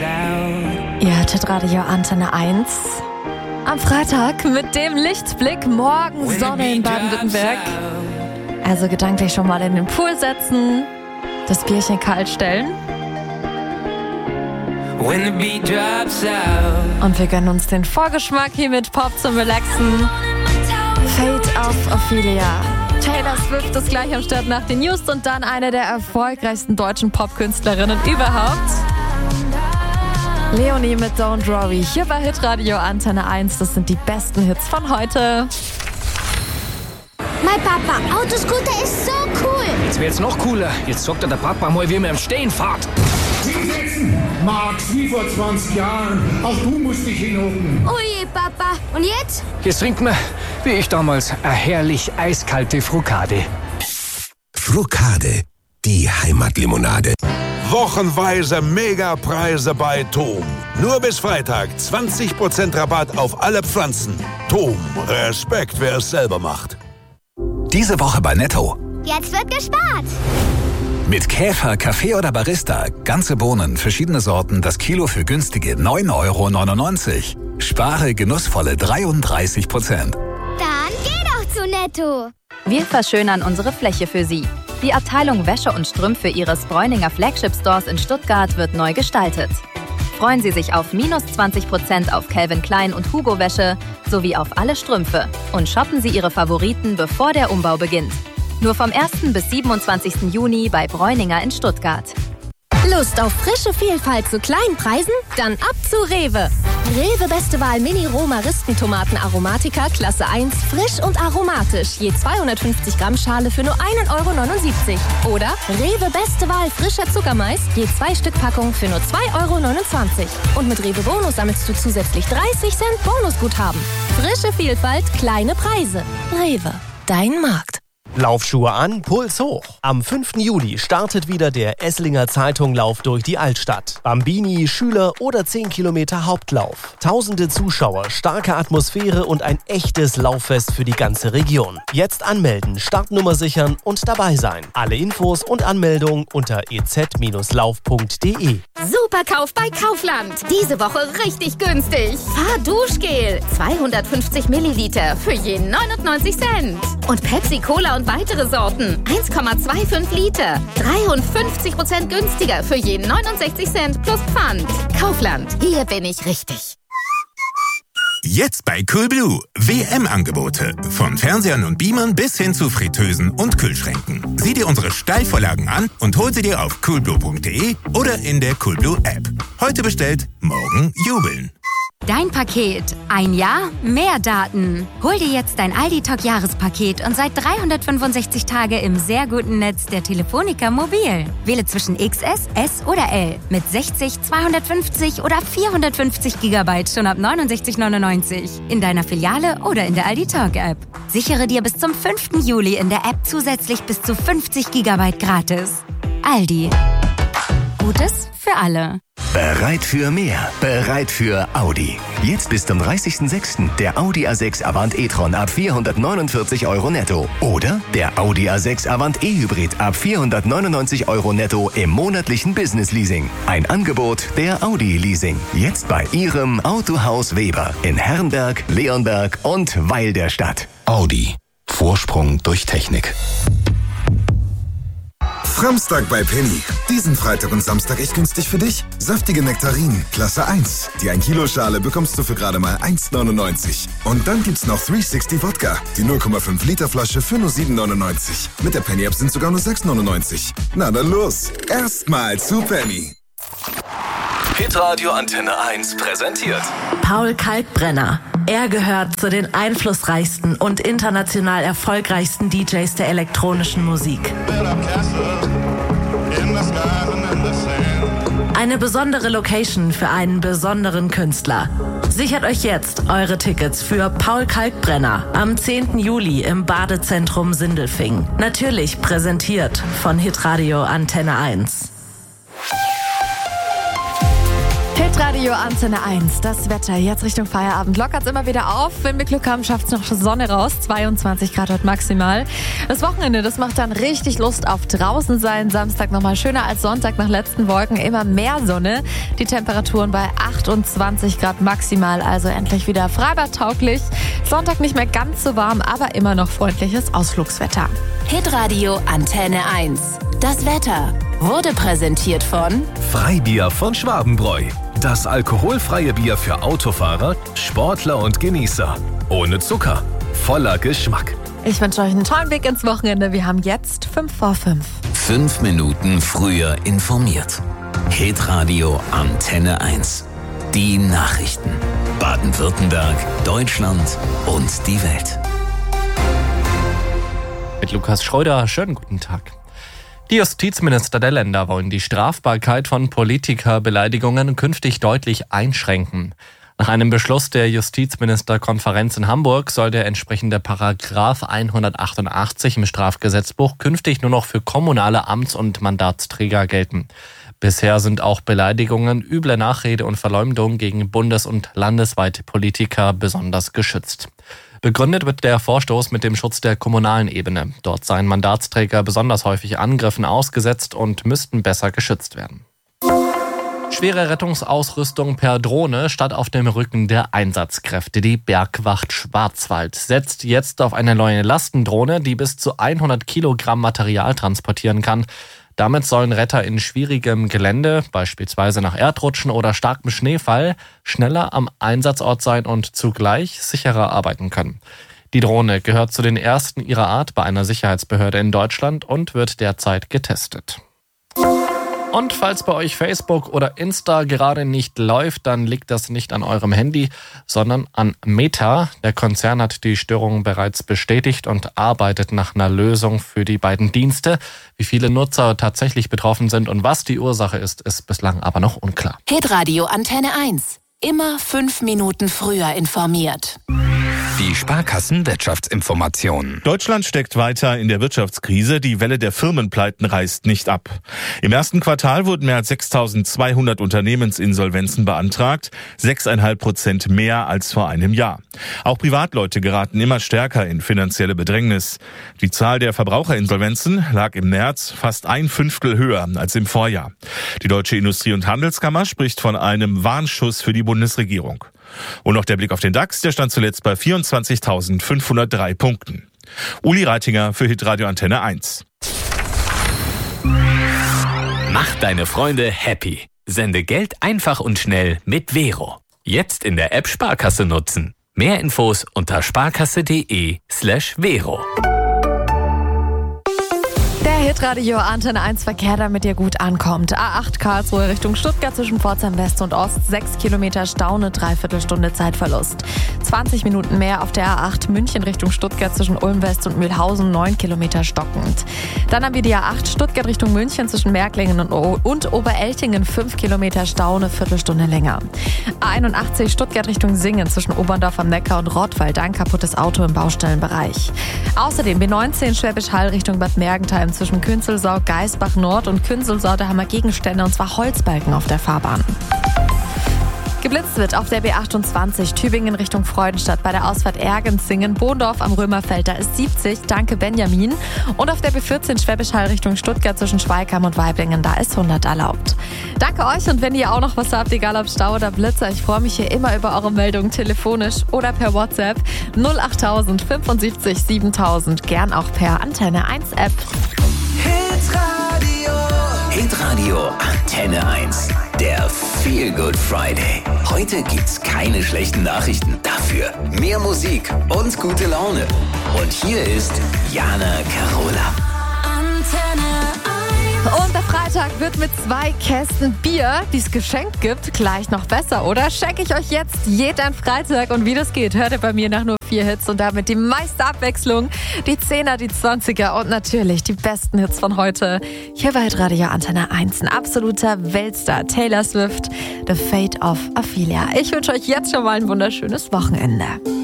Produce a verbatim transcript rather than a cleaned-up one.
Ihr hörtet Radio Antenne eins. Am Freitag mit dem Lichtblick, morgen Sonne in Baden-Württemberg. Also gedanklich schon mal in den Pool setzen, das Bierchen kalt stellen. Und wir gönnen uns den Vorgeschmack hier mit Pop zum Relaxen. Fate auf Ophelia. Taylor Swift ist gleich am Start nach den News und dann eine der erfolgreichsten deutschen Popkünstlerinnen überhaupt. Leonie mit Don't Worry, hier bei Hitradio Antenne eins. Das sind die besten Hits von heute. Mein Papa, Autoscooter ist so cool. Jetzt wird's noch cooler. Jetzt sagt der Papa mal, wie man im Stehen fährt. Hinsetzen! Max, wie vor zwanzig Jahren. Auch du musst dich hinhocken. Oh je, Papa. Und jetzt? Jetzt trinkt man, wie ich damals, eine herrlich eiskalte Frukade. Frukade, die Heimatlimonade. Wochenweise Megapreise bei Tom. Nur bis Freitag zwanzig Prozent Rabatt auf alle Pflanzen. Tom, Respekt, wer es selber macht. Diese Woche bei Netto. Jetzt wird gespart. Mit Käfer, Kaffee oder Barista. Ganze Bohnen, verschiedene Sorten, das Kilo für günstige neun Euro neunundneunzig. Spare genussvolle dreiunddreißig Prozent. Dann geh doch zu Netto. Wir verschönern unsere Fläche für Sie. Die Abteilung Wäsche und Strümpfe Ihres Bräuninger Flagship Stores in Stuttgart wird neu gestaltet. Freuen Sie sich auf minus zwanzig Prozent auf Calvin Klein und Hugo Wäsche sowie auf alle Strümpfe. Und shoppen Sie Ihre Favoriten, bevor der Umbau beginnt. Nur vom ersten bis siebenundzwanzigsten Juni bei Bräuninger in Stuttgart. Lust auf frische Vielfalt zu kleinen Preisen? Dann ab zu Rewe. Rewe Beste Wahl Mini-Romaristentomaten Aromatica Klasse eins, frisch und aromatisch. Je zweihundertfünfzig Gramm Schale für nur ein Euro neunundsiebzig. Oder Rewe Beste Wahl frischer Zuckermais, je zwei Stück Packung für nur zwei Euro neunundzwanzig. Und mit Rewe Bonus sammelst du zusätzlich dreißig Cent Bonusguthaben. Frische Vielfalt, kleine Preise. Rewe, dein Markt. Laufschuhe an, Puls hoch. Am fünften Juli startet wieder der Esslinger Zeitung-Lauf durch die Altstadt. Bambini, Schüler oder zehn Kilometer Hauptlauf. Tausende Zuschauer, starke Atmosphäre und ein echtes Lauffest für die ganze Region. Jetzt anmelden, Startnummer sichern und dabei sein. Alle Infos und Anmeldung unter e z Lauf punkt d e. Superkauf bei Kaufland. Diese Woche richtig günstig. Fahrduschgel, zweihundertfünfzig Milliliter für je neunundneunzig Cent. Und Pepsi Cola und weitere Sorten, eins Komma fünfundzwanzig Liter. dreiundfünfzig Prozent günstiger für je neunundsechzig Cent plus Pfand. Kaufland, hier bin ich richtig. Jetzt bei Coolblue. W M-Angebote. Von Fernsehern und Beamern bis hin zu Fritteusen und Kühlschränken. Sieh dir unsere Steilvorlagen an und hol sie dir auf coolblue punkt d e oder in der Coolblue-App. Heute bestellt, morgen jubeln. Dein Paket. Ein Jahr, mehr Daten. Hol dir jetzt dein Aldi-Talk-Jahrespaket und seit dreihundertfünfundsechzig Tage im sehr guten Netz der Telefonica Mobil. Wähle zwischen X S, S oder L mit sechzig, zweihundertfünfzig oder vierhundertfünfzig Gigabyte schon ab neunundsechzig neunundneunzig. In deiner Filiale oder in der Aldi-Talk-App. Sichere dir bis zum fünften Juli in der App zusätzlich bis zu fünfzig Gigabyte gratis. Aldi. Gutes für alle. Bereit für mehr, bereit für Audi. Jetzt bis zum dreißigsten sechsten der Audi A sechs Avant e-tron ab vierhundertneunundvierzig Euro netto. Oder der Audi A sechs Avant e-Hybrid ab vierhundertneunundneunzig Euro netto im monatlichen Business-Leasing. Ein Angebot der Audi Leasing. Jetzt bei Ihrem Autohaus Weber in Herrenberg, Leonberg und Weil der Stadt. Audi. Vorsprung durch Technik. Samstag bei Penny. Diesen Freitag und Samstag echt günstig für dich. Saftige Nektarinen, Klasse eins. Die ein Kilo Schale bekommst du für gerade mal eins neunundneunzig. Und dann gibt's noch dreihundertsechzig Wodka. Die null Komma fünf Liter Flasche für nur sieben neunundneunzig. Mit der Penny App sind sogar nur sechs neunundneunzig. Na dann los. Erstmal zu Penny. Hitradio Antenne eins präsentiert Paul Kalkbrenner. Er gehört zu den einflussreichsten und international erfolgreichsten D Js der elektronischen Musik. Eine besondere Location für einen besonderen Künstler. Sichert euch jetzt eure Tickets für Paul Kalkbrenner am zehnten Juli im Badezentrum Sindelfingen. Natürlich präsentiert von Hitradio Antenne eins. Hitradio Antenne eins, das Wetter jetzt Richtung Feierabend. Lockert es immer wieder auf. Wenn wir Glück haben, schafft es noch Sonne raus. zweiundzwanzig Grad heute maximal. Das Wochenende, das macht dann richtig Lust auf draußen sein. Samstag nochmal schöner als Sonntag nach letzten Wolken. Immer mehr Sonne. Die Temperaturen bei achtundzwanzig Grad maximal. Also endlich wieder freibadtauglich. Sonntag nicht mehr ganz so warm, aber immer noch freundliches Ausflugswetter. Hitradio Antenne eins. Das Wetter wurde präsentiert von Freibier von Schwabenbräu. Das alkoholfreie Bier für Autofahrer, Sportler und Genießer. Ohne Zucker, voller Geschmack. Ich wünsche euch einen tollen Weg ins Wochenende. Wir haben jetzt fünf vor fünf. Fünf Minuten früher informiert. Hitradio Antenne eins. Die Nachrichten. Baden-Württemberg, Deutschland und die Welt. Mit Lukas Schröder, schönen guten Tag. Die Justizminister der Länder wollen die Strafbarkeit von Politikerbeleidigungen künftig deutlich einschränken. Nach einem Beschluss der Justizministerkonferenz in Hamburg soll der entsprechende Paragraph hundertachtundachtzig im Strafgesetzbuch künftig nur noch für kommunale Amts- und Mandatsträger gelten. Bisher sind auch Beleidigungen, üble Nachrede und Verleumdung gegen bundes- und landesweite Politiker besonders geschützt. Begründet wird der Vorstoß mit dem Schutz der kommunalen Ebene. Dort seien Mandatsträger besonders häufig Angriffen ausgesetzt und müssten besser geschützt werden. Schwere Rettungsausrüstung per Drohne statt auf dem Rücken der Einsatzkräfte. Die Bergwacht Schwarzwald setzt jetzt auf eine neue Lastendrohne, die bis zu hundert Kilogramm Material transportieren kann. Damit sollen Retter in schwierigem Gelände, beispielsweise nach Erdrutschen oder starkem Schneefall, schneller am Einsatzort sein und zugleich sicherer arbeiten können. Die Drohne gehört zu den ersten ihrer Art bei einer Sicherheitsbehörde in Deutschland und wird derzeit getestet. Und falls bei euch Facebook oder Insta gerade nicht läuft, dann liegt das nicht an eurem Handy, sondern an Meta. Der Konzern hat die Störung bereits bestätigt und arbeitet nach einer Lösung für die beiden Dienste. Wie viele Nutzer tatsächlich betroffen sind und was die Ursache ist, ist bislang aber noch unklar. Hitradio Antenne eins. Immer fünf Minuten früher informiert. Die Sparkassen-Wirtschaftsinformationen. Deutschland steckt weiter in der Wirtschaftskrise. Die Welle der Firmenpleiten reißt nicht ab. Im ersten Quartal wurden mehr als sechstausendzweihundert Unternehmensinsolvenzen beantragt. sechs Komma fünf Prozent mehr als vor einem Jahr. Auch Privatleute geraten immer stärker in finanzielle Bedrängnis. Die Zahl der Verbraucherinsolvenzen lag im März fast ein Fünftel höher als im Vorjahr. Die Deutsche Industrie- und Handelskammer spricht von einem Warnschuss für die Bundesregierung. Und noch der Blick auf den DAX, der stand zuletzt bei vierundzwanzigtausendfünfhundertdrei Punkten. Uli Reitinger für Hitradio Antenne eins. Mach deine Freunde happy. Sende Geld einfach und schnell mit Vero. Jetzt in der App Sparkasse nutzen. Mehr Infos unter sparkasse.de slash Vero. Der Hitradio Antenne eins Verkehr, damit ihr gut ankommt. A acht Karlsruhe Richtung Stuttgart zwischen Pforzheim West und Ost. sechs Kilometer Stau, eine Dreiviertelstunde Zeitverlust. zwanzig Minuten mehr auf der A acht München Richtung Stuttgart zwischen Ulm West und Mühlhausen. neun Kilometer stockend. Dann haben wir die A acht Stuttgart Richtung München zwischen Märklingen und, o- und Obereltingen. fünf Kilometer Stau, eine Viertelstunde länger. A einundachtzig Stuttgart Richtung Singen zwischen Oberndorf am Neckar und Rottweil. Ein kaputtes Auto im Baustellenbereich. Außerdem B neunzehn Schwäbisch Hall Richtung Bad Mergentheim zwischen Künzelsau, Geisbach Nord und Künzelsau. Da haben wir Gegenstände, und zwar Holzbalken auf der Fahrbahn. Geblitzt wird auf der B achtundzwanzig Tübingen Richtung Freudenstadt bei der Ausfahrt Ergensingen, Bohndorf am Römerfeld, da ist siebzig, danke Benjamin. Und auf der B vierzehn Schwäbisch Hall Richtung Stuttgart zwischen Schweigheim und Weiblingen, da ist hundert erlaubt. Danke euch, und wenn ihr auch noch was habt, egal ob Stau oder Blitzer, ich freue mich hier immer über eure Meldungen telefonisch oder per WhatsApp null achttausend fünfundsiebzig siebentausend, gern auch per Antenne eins App. Hitradio. Hitradio Antenne eins. Der Feel Good Friday. Heute gibt's keine schlechten Nachrichten. Dafür mehr Musik und gute Laune. Und hier ist Jana Carola. Antenne eins. Und der Freitag wird mit zwei Kästen Bier, die es geschenkt gibt, gleich noch besser, oder? Schenke ich euch jetzt jeden Freitag. Und wie das geht, hört ihr bei mir nach nur vier Hits und damit die meiste Abwechslung. Die Zehner, die Zwanziger und natürlich die besten Hits von heute. Hier bei Radio Antenne eins. Ein absoluter Weltstar. Taylor Swift, The Fate of Ophelia. Ich wünsche euch jetzt schon mal ein wunderschönes Wochenende.